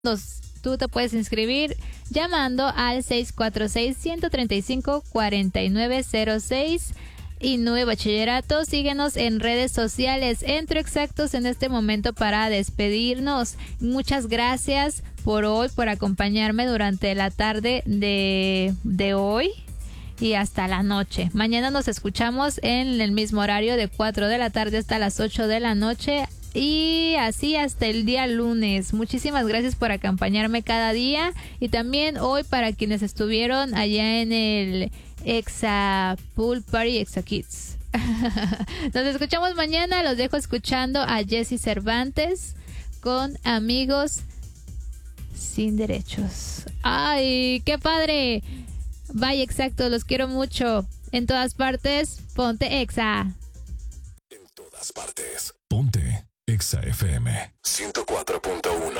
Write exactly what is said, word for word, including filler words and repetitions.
Nos, tú te puedes inscribir llamando al seis cuatro seis, uno tres cinco, cuatro nueve cero seis. Y nueve Bachillerato, síguenos en redes sociales. Entro exactos en este momento para despedirnos. Muchas gracias por hoy, por acompañarme durante la tarde de, de hoy y hasta la noche. Mañana nos escuchamos en el mismo horario de cuatro de la tarde hasta las ocho de la noche. Y así hasta el día lunes. Muchísimas gracias por acompañarme cada día. Y también hoy para quienes estuvieron allá en el Exa Pool Party Exa Kids. Nos escuchamos mañana. Los dejo escuchando a Jessy Cervantes con Amigos Sin Derechos. ¡Ay, qué padre! Vaya, exacto, los quiero mucho. En todas partes, ponte Exa. En todas partes, ponte Exa F M ciento cuatro punto uno.